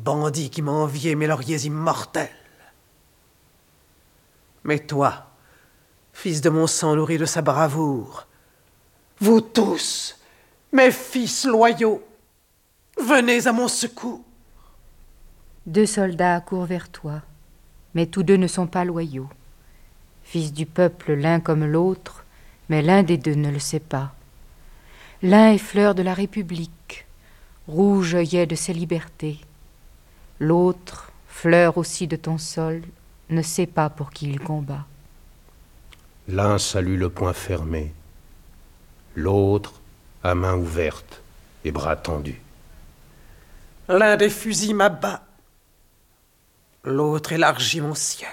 bandits qui m'enviez mes lauriers immortels. Mais toi, fils de mon sang nourri de sa bravoure, vous tous, mes fils loyaux, venez à mon secours. 2 soldats courent vers toi, mais tous 2 ne sont pas loyaux. Fils du peuple l'un comme l'autre, mais l'un des 2 ne le sait pas. L'un est fleur de la République, rouge œillet de ses libertés. L'autre, fleur aussi de ton sol, ne sait pas pour qui il combat. L'un salue le poing fermé, l'autre à main ouverte et bras tendus. L'un des fusils m'abat, l'autre élargit mon ciel.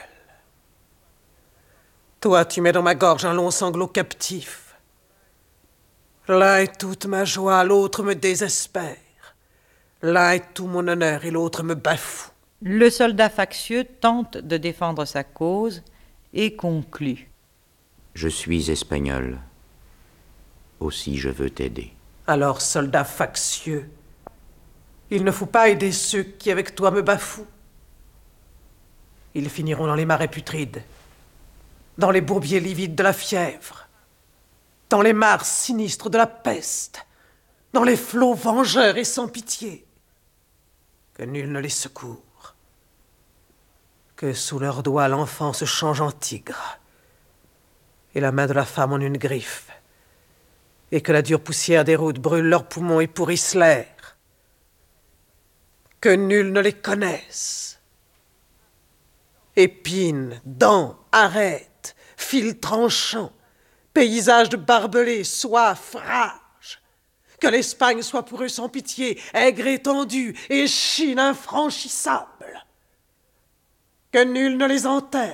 Toi, tu mets dans ma gorge un long sanglot captif. L'un est toute ma joie, l'autre me désespère. L'un est tout mon honneur et l'autre me bafoue. Le soldat factieux tente de défendre sa cause et conclut. Je suis espagnol. Aussi je veux t'aider. Alors, soldat factieux, il ne faut pas aider ceux qui avec toi me bafouent. Ils finiront dans les marais putrides, dans les bourbiers livides de la fièvre, dans les mares sinistres de la peste, dans les flots vengeurs et sans pitié. Que nul ne les secourt. Que sous leurs doigts l'enfant se change en tigre, et la main de la femme en une griffe, et que la dure poussière des routes brûle leurs poumons et pourrisse l'air. Que nul ne les connaisse. Épines, dents, arêtes, fils tranchants, paysages de barbelés, soif, rage. Que l'Espagne soit pour eux sans pitié, aigre étendue et Chine infranchissable. Que nul ne les enterre.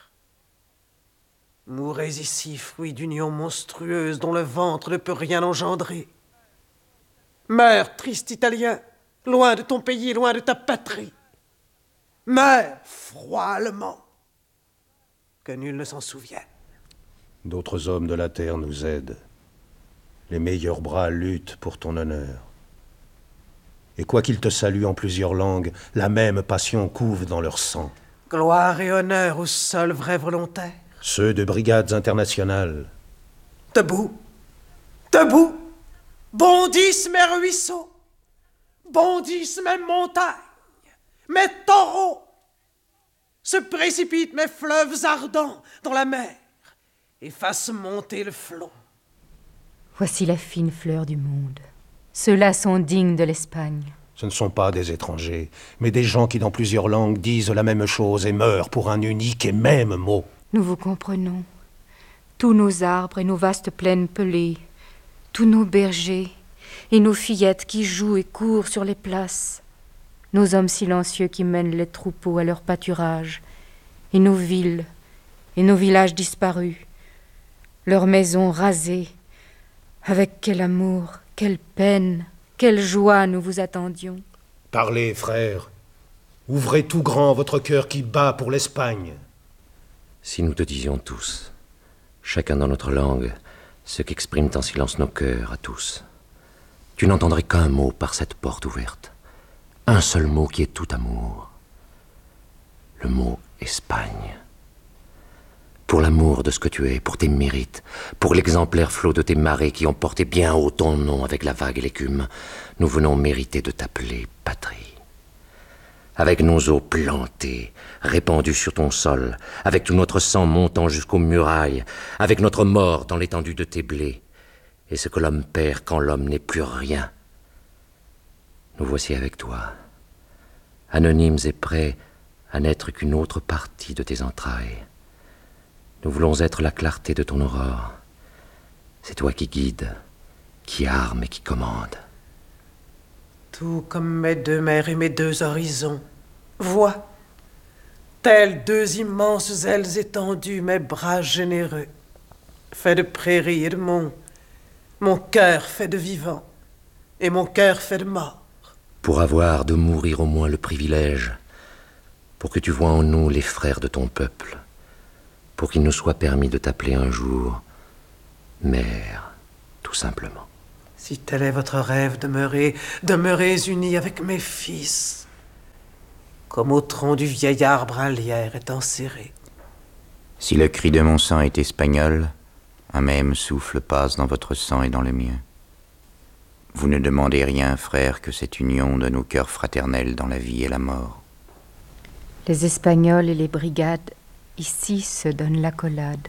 Mourez ici, fruit d'union monstrueuse dont le ventre ne peut rien engendrer. Meurs, triste Italien, loin de ton pays, loin de ta patrie. Meurs, froid allemand. Que nul ne s'en souvienne. D'autres hommes de la terre nous aident. Les meilleurs bras luttent pour ton honneur. Et quoiqu'ils te saluent en plusieurs langues, la même passion couve dans leur sang. Gloire et honneur aux seuls vrais volontaires. Ceux de brigades internationales. Debout, debout, bondissent mes ruisseaux, bondissent mes montagnes, mes taureaux, se précipitent mes fleuves ardents dans la mer et fassent monter le flot. Voici la fine fleur du monde. Ceux-là sont dignes de l'Espagne. Ce ne sont pas des étrangers, mais des gens qui dans plusieurs langues disent la même chose et meurent pour un unique et même mot. Nous vous comprenons. Tous nos arbres et nos vastes plaines pelées, tous nos bergers et nos fillettes qui jouent et courent sur les places, nos hommes silencieux qui mènent les troupeaux à leur pâturage, et nos villes et nos villages disparus, leurs maisons rasées. Avec quel amour, quelle peine, quelle joie nous vous attendions. Parlez, frères. Ouvrez tout grand votre cœur qui bat pour l'Espagne. Si nous te disions tous, chacun dans notre langue, ce qu'expriment en silence nos cœurs à tous, tu n'entendrais qu'un mot par cette porte ouverte. Un seul mot qui est tout amour. Le mot Espagne. Pour l'amour de ce que tu es, pour tes mérites, pour l'exemplaire flot de tes marées qui ont porté bien haut ton nom avec la vague et l'écume, nous venons mériter de t'appeler patrie. Avec nos eaux plantées, répandues sur ton sol, avec tout notre sang montant jusqu'aux murailles, avec notre mort dans l'étendue de tes blés, et ce que l'homme perd quand l'homme n'est plus rien. Nous voici avec toi, anonymes et prêts à n'être qu'une autre partie de tes entrailles. Nous voulons être la clarté de ton aurore. C'est toi qui guides, qui arme et qui commande. Tout comme mes 2 mers et mes 2 horizons, vois, tels 2 immenses ailes étendues, mes bras généreux, faits de prairies et de monts, mon cœur fait de vivant, et mon cœur fait de mort. Pour avoir de mourir au moins le privilège, pour que tu vois en nous les frères de ton peuple, pour qu'il nous soit permis de t'appeler un jour mère, tout simplement. Si tel est votre rêve, demeurez unis avec mes fils. comme au tronc du vieil arbre un lierre est enserré. Si le cri de mon sang est espagnol, un même souffle passe dans votre sang et dans le mien. Vous ne demandez rien, frère, que cette union de nos cœurs fraternels dans la vie et la mort. Les Espagnols et les brigades, ici, se donnent l'accolade.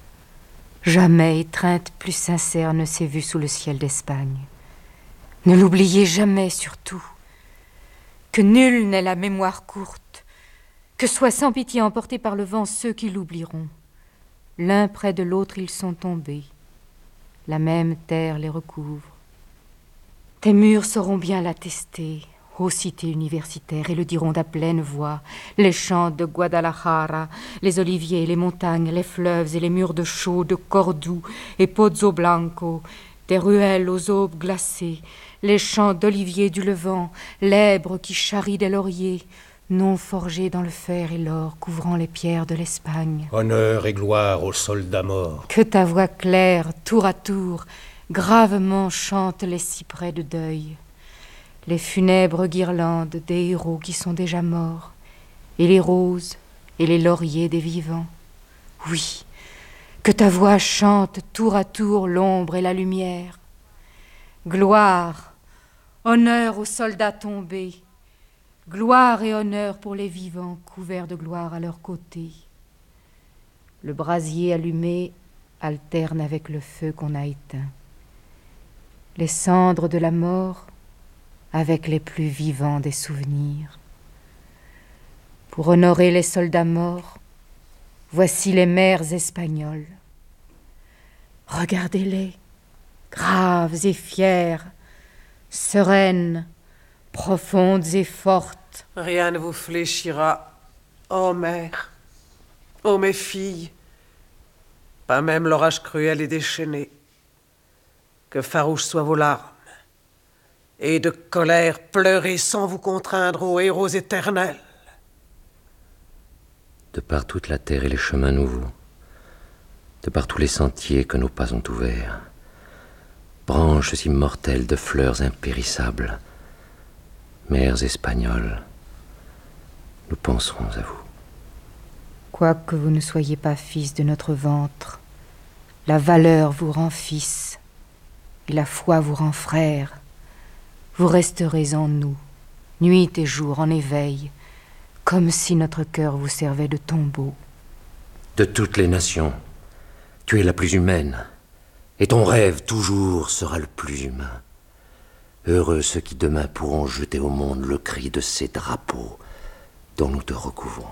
Jamais étreinte plus sincère ne s'est vue sous le ciel d'Espagne. Ne l'oubliez jamais, surtout, que nul n'ait la mémoire courte, que soient sans pitié emportés par le vent ceux qui l'oublieront. L'un près de l'autre ils sont tombés, la même terre les recouvre. Tes murs sauront bien l'attester, ô cité universitaire, et le diront à pleine voix. Les champs de Guadalajara, les oliviers, les montagnes, les fleuves et les murs de chaux, de Cordoue et Pozo Blanco, des ruelles aux aubes glacées, les champs d'oliviers du Levant, l'Èbre qui charrie des lauriers, noms forgés dans le fer et l'or, couvrant les pierres de l'Espagne. Honneur et gloire aux soldats morts. Que ta voix claire, tour à tour, gravement chante les cyprès de deuil, les funèbres guirlandes des héros qui sont déjà morts, et les roses et les lauriers des vivants. Oui, que ta voix chante tour à tour l'ombre et la lumière. Gloire, honneur aux soldats tombés, gloire et honneur pour les vivants couverts de gloire à leur côté. Le brasier allumé alterne avec le feu qu'on a éteint. Les cendres de la mort avec les plus vivants des souvenirs. Pour honorer les soldats morts, voici les mères espagnoles. Regardez-les, graves et fières, sereines, profondes et fortes. Rien ne vous fléchira, ô mère, ô mes filles, pas même l'orage cruel et déchaîné. Que farouches soient vos larmes, et de colère pleurez sans vous contraindre, ô héros éternels. De par toute la terre et les chemins nouveaux, de par tous les sentiers que nos pas ont ouverts, branches immortelles de fleurs impérissables, mères espagnoles, nous penserons à vous. Quoique vous ne soyez pas fils de notre ventre, la valeur vous rend fils, et la foi vous rend frère. Vous resterez en nous, nuit et jour en éveil, comme si notre cœur vous servait de tombeau. De toutes les nations, tu es la plus humaine, et ton rêve toujours sera le plus humain. Heureux ceux qui demain pourront jeter au monde le cri de ces drapeaux dont nous te recouvrons.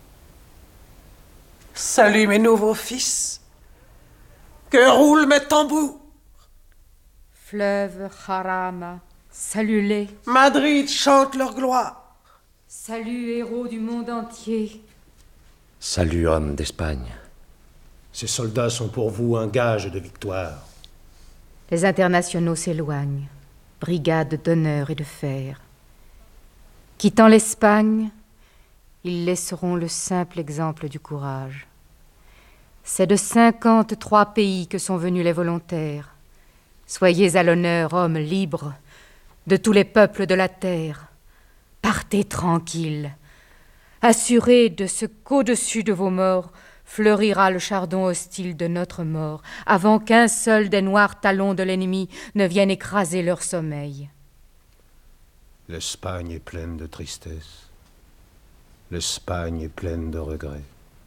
Salut mes nouveaux fils, que roulent mes tambours. Fleuve Jarama, salut-les. Madrid chante leur gloire. Salut héros du monde entier. Salut hommes d'Espagne. Ces soldats sont pour vous un gage de victoire. Les internationaux s'éloignent, brigades d'honneur et de fer. Quittant l'Espagne, ils laisseront le simple exemple du courage. C'est de 53 pays que sont venus les volontaires. Soyez à l'honneur, hommes libres, de tous les peuples de la terre. Partez tranquilles, assurés de ce qu'au-dessus de vos morts fleurira le chardon hostile de notre mort, avant qu'un seul des noirs talons de l'ennemi ne vienne écraser leur sommeil. L'Espagne est pleine de tristesse. L'Espagne est pleine de regrets.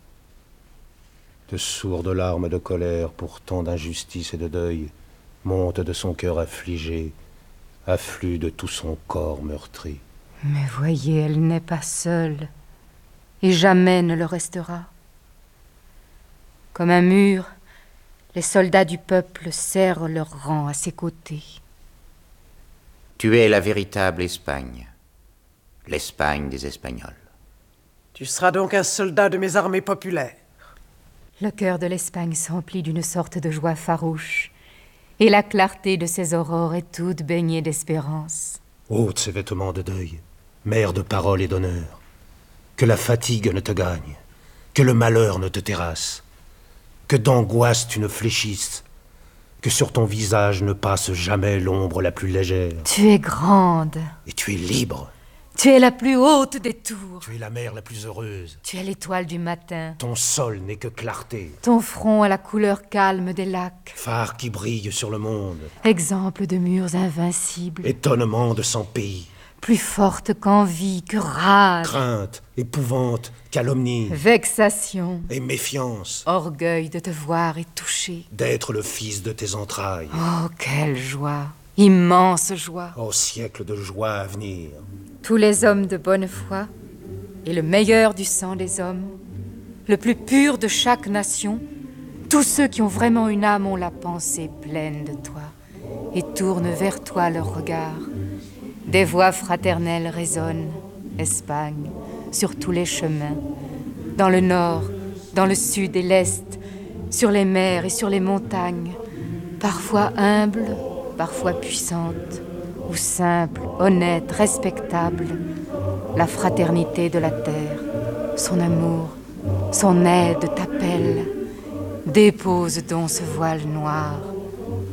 De sourdes larmes de colère pour tant d'injustice et de deuil montent de son cœur affligé, affluent de tout son corps meurtri. Mais voyez, elle n'est pas seule, et jamais ne le restera. Comme un mur, les soldats du peuple serrent leur rang à ses côtés. Tu es la véritable Espagne, l'Espagne des Espagnols. Tu seras donc un soldat de mes armées populaires. Le cœur de l'Espagne s'emplit d'une sorte de joie farouche, et la clarté de ses aurores est toute baignée d'espérance. Ôte ces vêtements de deuil, mère de parole et d'honneur. Que la fatigue ne te gagne, que le malheur ne te terrasse, que d'angoisse tu ne fléchisses, que sur ton visage ne passe jamais l'ombre la plus légère. Tu es grande. Et tu es libre. Tu es la plus haute des tours. Tu es la mer la plus heureuse. Tu es l'étoile du matin. Ton sol n'est que clarté. Ton front a la couleur calme des lacs. Phare qui brille sur le monde. Exemple de murs invincibles. Étonnement de 100 pays. Plus forte qu'envie, que rage. Crainte, épouvante, calomnie. Vexation. Et méfiance. Orgueil de te voir et toucher. D'être le fils de tes entrailles. Oh, quelle joie. Immense joie. Oh, siècle de joie à venir. Tous les hommes de bonne foi, et le meilleur du sang des hommes, le plus pur de chaque nation, tous ceux qui ont vraiment une âme ont la pensée pleine de toi et tournent vers toi leur regard. Des voix fraternelles résonnent, Espagne, sur tous les chemins, dans le nord, dans le sud et l'est, sur les mers et sur les montagnes, parfois humbles, parfois puissantes, ou simple, honnête, respectable, la fraternité de la terre, son amour, son aide t'appelle. Dépose donc ce voile noir